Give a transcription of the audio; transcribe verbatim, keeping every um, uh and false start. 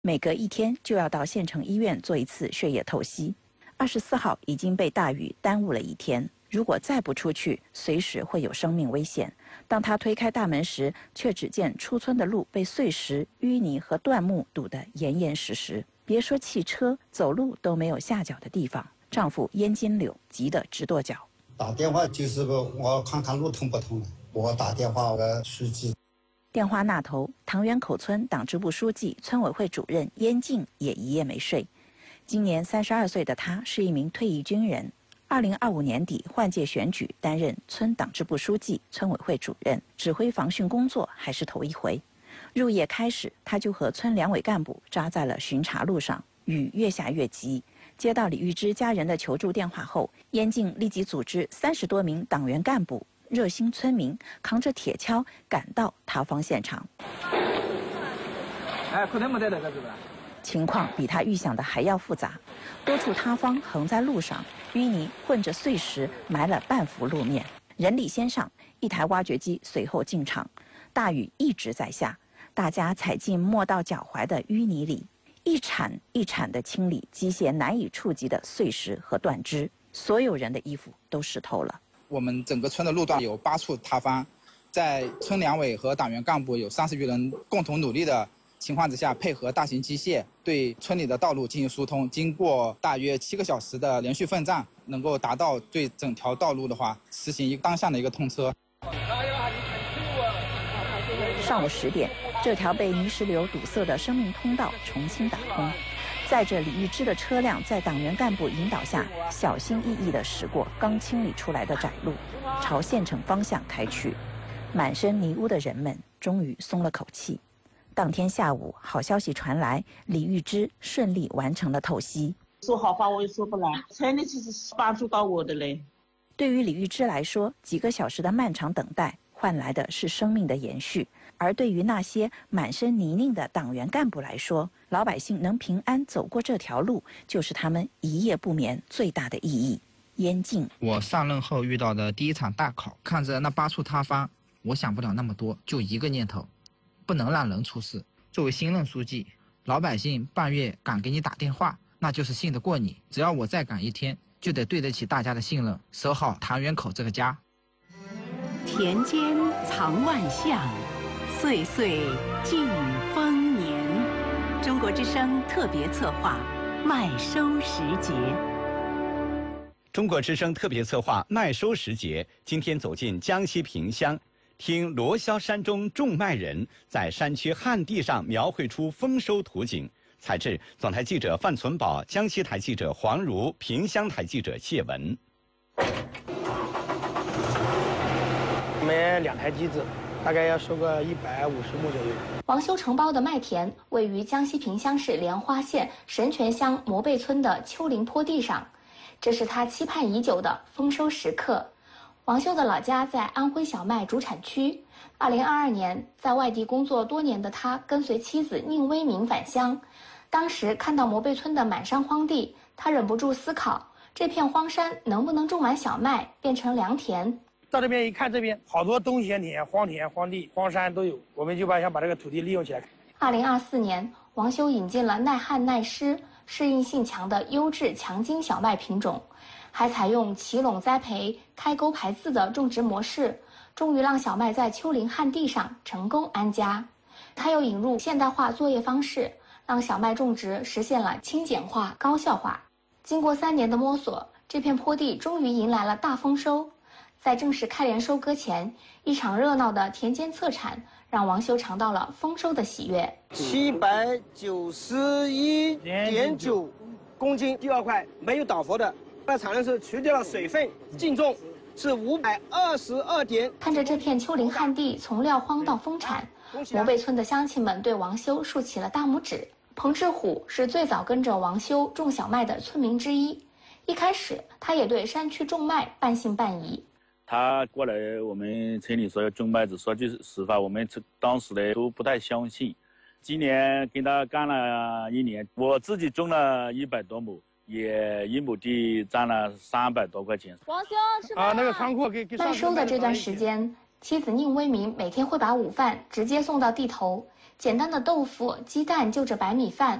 每隔一天就要到县城医院做一次血液透析。二十四号已经被大雨耽误了一天，如果再不出去，随时会有生命危险。当他推开大门时，却只见出村的路被碎石、淤泥和断木堵得严严实实，别说汽车，走路都没有下脚的地方。丈夫燕金柳急得直跺脚。 打电话就是我看看路通不通，我打电话给书记。 电话那头，塘源口村党支部书记、村委会主任燕静也一夜没睡。今年三十二岁的他是一名退役军人。二零二五年底换届选举，担任村党支部书记、村委会主任，指挥防汛工作还是头一回。入夜开始，他就和村两委干部扎在了巡查路上。雨越下越急，接到李玉芝家人的求助电话后，燕静立即组织三十多名党员干部、热心村民扛着铁锹赶到塌方现场。 哎，可能没得那个是吧？ 情况比他预想的还要复杂，多处塌方横在路上，淤泥混着碎石埋了半幅路面。人力先上，一台挖掘机随后进场。大雨一直在下，大家踩进没到脚踝的淤泥里，一铲一铲地清理机械难以触及的碎石和断枝。所有人的衣服都湿透了。 我们整个村的路段有八处塌方，在村两委和党员干部有三十余人共同努力的情况之下，配合大型机械对村里的道路进行疏通，经过大约七个小时的连续奋战，能够达到对整条道路的话实行一个当下的一个通车。 上午十点，这条被泥石流堵塞的生命通道重新打通，载着李玉芝的车辆在党员干部引导下，小心翼翼地驶过刚清理出来的窄路，朝县城方向开去。满身泥污的人们终于松了口气。当天下午，好消息传来，李玉芝顺利完成了透析。 说好话我也说不来，真的是帮助到我的嘞。 对于李玉芝来说，几个小时的漫长等待换来的是生命的延续，而对于那些满身泥泞的党员干部来说，老百姓能平安走过这条路，就是他们一夜不眠最大的意义。燕静， 我上任后遇到的第一场大考，看着那八处塌方，我想不了那么多，就一个念头，不能让人出事。作为新任书记，老百姓半夜敢给你打电话，那就是信得过你。只要我再赶一天，就得对得起大家的信任，守好塘源口这个家。 田间藏万象，岁岁尽丰年。中国之声特别策划麦收时节。 中国之声特别策划麦收时节，今天走进江西萍乡，听罗霄山中种麦人在山区旱地上描绘出丰收图景。采制总台记者范存宝，江西台记者黄如，萍乡台记者谢文。 我们两台机子，大概要收个一百五十亩左右。 王修承包的麦田位于江西萍乡市莲花县神泉乡摩背村的丘陵坡地上，这是他期盼已久的丰收时刻。王修的老家在安徽小麦主产区。二零二二年，在外地工作多年的他跟随妻子宁威明返乡，当时看到摩背村的满山荒地，他忍不住思考，这片荒山能不能种满小麦，变成良田？ 到这边一看，这边好多冬闲田、荒田、荒地、荒山都有，我们就把想把这个土地利用起来。 二零二四年，王修引进了耐旱耐湿、适应性强的优质强筋小麦品种，还采用齐垄栽培、开沟排字的种植模式，终于让小麦在丘陵旱地上成功安家。他又引入现代化作业方式，让小麦种植实现了轻简化、高效化。经过三年的摸索，这片坡地终于迎来了大丰收。在正式开镰收割前，一场热闹的田间测产让王修尝到了丰收的喜悦。 七百九十一点九公斤，第二块没有倒伏的，在产的时候除掉了水分，净重是五百二十二点。 看着这片丘陵旱地从撂荒到丰产，摩背村的乡亲们对王修竖起了大拇指。彭志虎是最早跟着王修种小麦的村民之一，一开始他也对山区种麦半信半疑。 他过来我们村里说要种麦子，说句实话，我们当时呢都不太相信。今年跟他干了一年，我自己种了一百多亩，也一亩地赚了三百多块钱。 王修是啊，那个仓库给给麦收的这段时间，妻子宁威明每天会把午饭直接送到地头， 简单的豆腐、鸡蛋就着白米饭，